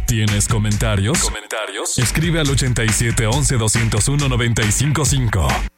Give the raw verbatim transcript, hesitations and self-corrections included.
¿Tienes comentarios? ¿Comentarios? Escribe al ochenta y siete once doscientos uno noventa y cinco cinco.